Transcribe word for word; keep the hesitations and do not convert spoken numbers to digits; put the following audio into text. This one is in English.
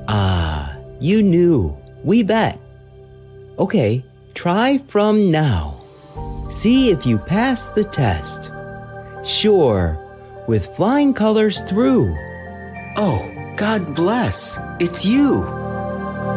Ah, you knew. We bet. Okay, try from now. See if you pass the test. Sure, with flying colors through. Oh, God bless. It's you.